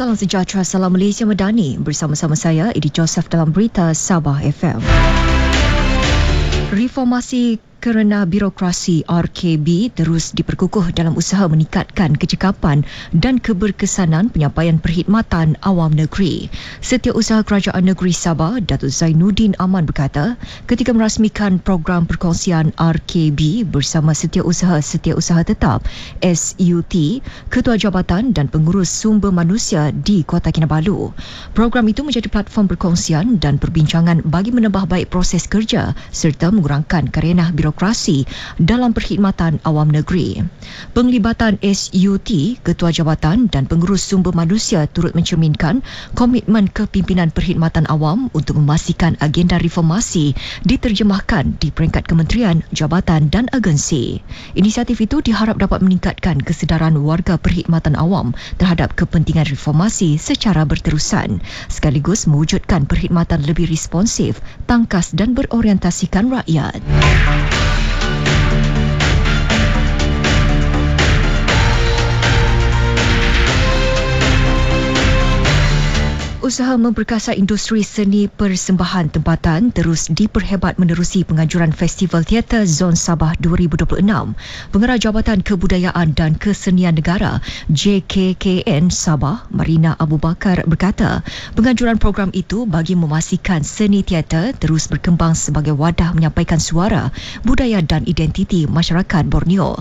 Salam sejahtera, salam Malaysia Madani. Bersama-sama saya, Edi Joseph dalam Berita Sabah FM. Reformasi kerana birokrasi RKB terus diperkukuh dalam usaha meningkatkan kecekapan dan keberkesanan penyampaian perkhidmatan awam negeri. Setiausaha Kerajaan Negeri Sabah, Datuk Zainuddin Aman berkata, ketika merasmikan program perkongsian RKB bersama Setiausaha Tetap SUT, Ketua Jabatan dan Pengurus Sumber Manusia di Kota Kinabalu. Program itu menjadi platform perkongsian dan perbincangan bagi menambah baik proses kerja serta mengurangkan karenah birokrasi dalam perkhidmatan awam negeri. Penglibatan SUT, Ketua Jabatan dan Pengurus Sumber Manusia turut mencerminkan komitmen kepimpinan perkhidmatan awam untuk memastikan agenda reformasi diterjemahkan di peringkat kementerian, jabatan dan agensi. Inisiatif itu diharap dapat meningkatkan kesedaran warga perkhidmatan awam terhadap kepentingan reformasi secara berterusan, sekaligus mewujudkan perkhidmatan lebih responsif, tangkas dan berorientasikan rakyat. Usaha memperkasa industri seni persembahan tempatan terus diperhebat menerusi penganjuran Festival Teater Zon Sabah 2026. Pengarah Jabatan Kebudayaan dan Kesenian Negara JKKN Sabah, Marina Abu Bakar berkata, penganjuran program itu bagi memastikan seni teater terus berkembang sebagai wadah menyampaikan suara, budaya dan identiti masyarakat Borneo.